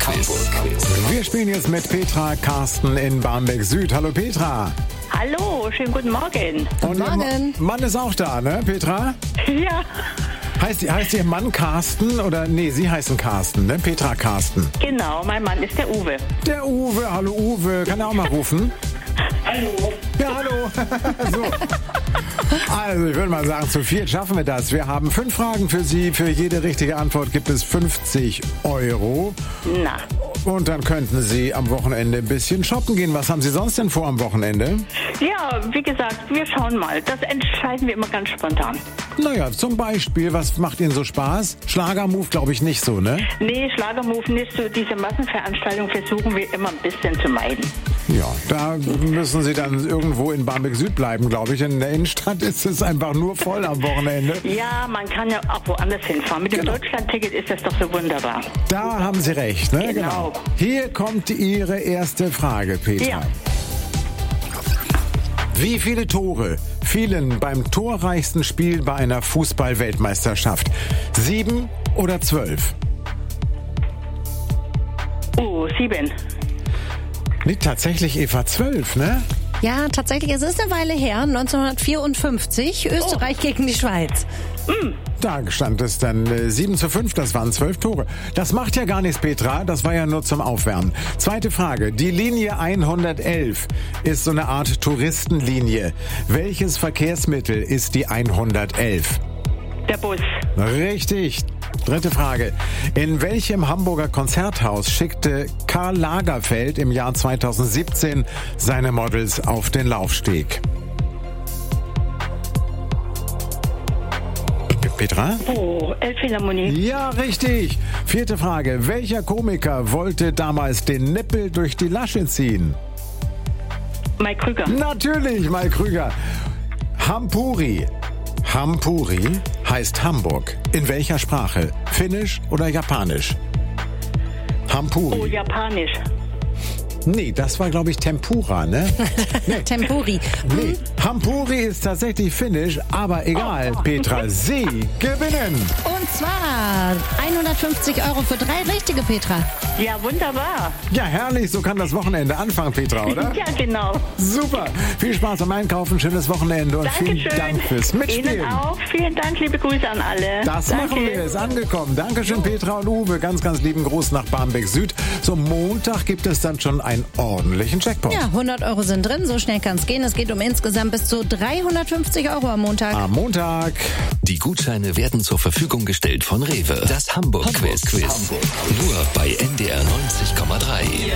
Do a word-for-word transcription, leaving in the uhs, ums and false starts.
Hamburg-Quiz. Wir spielen jetzt mit Petra Carsten in Barmbek Süd. Hallo Petra. Hallo, schönen guten Morgen. Und Morgen. Ihr Mann ist auch da, ne, Petra? Ja, Heißt, heißt Ihr Mann Carsten oder, nee, Sie heißen Carsten, ne? Petra Carsten. genau, mein Mann ist der Uwe. Der Uwe, hallo Uwe, kann er auch mal rufen? Hallo. Ja, hallo. So. Also, ich würde mal sagen, zu viel schaffen wir das. Wir haben fünf Fragen für Sie. Für jede richtige Antwort gibt es fünfzig Euro. Na, Und dann könnten Sie am Wochenende ein bisschen shoppen gehen. Was haben Sie sonst denn vor am Wochenende? ja, wie gesagt, wir schauen mal. Das entscheiden wir immer ganz spontan. Naja, zum Beispiel, was macht Ihnen so Spaß? Schlagermove glaube ich nicht so, ne? Nee, Schlagermove nicht so. Diese Massenveranstaltung versuchen wir immer ein bisschen zu meiden. Ja, da müssen Sie dann irgendwo in Barmbek Süd bleiben, glaube ich. In der Innenstadt ist es einfach nur voll am Wochenende. Ja, man kann ja auch woanders hinfahren. Mit dem Genau. Deutschlandticket ist das doch so wunderbar. Da haben Sie recht, ne? Genau. Hier kommt Ihre erste Frage, Petra. Ja. Wie viele Tore fielen beim torreichsten Spiel bei einer Fußball-Weltmeisterschaft? Sieben oder zwölf? Oh, sieben. Nee, tatsächlich Eva zwölf, ne? Ja, tatsächlich, es ist eine Weile her, neunzehnhundertvierundfünfzig, Österreich gegen die Schweiz. Da stand es dann äh, sieben zu fünf, das waren zwölf Tore. Das macht ja gar nichts, Petra, das war ja nur zum Aufwärmen. Zweite Frage, die Linie hundertelf ist so eine Art Touristenlinie. Welches Verkehrsmittel ist die hundertelf? Der Bus. Richtig. Dritte Frage. In welchem Hamburger Konzerthaus schickte Karl Lagerfeld im Jahr zweitausendsiebzehn seine Models auf den Laufsteg? Petra? Oh, Elbphilharmonie. Ja, richtig. Vierte Frage. Welcher Komiker wollte damals den Nippel durch die Lasche ziehen? Mike Krüger. Natürlich, Mike Krüger. Hampuri. Hampuri heißt Hamburg. In welcher Sprache? Finnisch oder Japanisch? Hampuri. Oh, Japanisch. Nee, das war, glaube ich, Tempura, ne? Tempuri. Nee, Hampuri ist tatsächlich finnisch, aber egal, Petra, Sie gewinnen. Und zwar hundertfünfzig Euro für drei richtige, Petra. Ja, wunderbar. Ja, herrlich, so kann das Wochenende anfangen, Petra, oder? Ja, genau. Super, viel Spaß beim Einkaufen, schönes Wochenende und Dankeschön. vielen Dank fürs Mitspielen. Ihnen auch. Vielen Dank, liebe Grüße an alle. Das Danke. machen wir, ist angekommen. Dankeschön, Petra und Uwe. Ganz, ganz lieben Gruß nach Barmbek Süd. Zum Montag gibt es dann schon einen ordentlichen Jackpot. Ja, hundert Euro sind drin, so schnell kann es gehen. Es geht um insgesamt bis zu dreihundertfünfzig Euro am Montag. Am Montag. Die Gutscheine werden zur Verfügung gestellt von Rewe. Das Hamburg-Quiz. Hamburg-Quiz. Nur bei N D R neunzig Komma drei.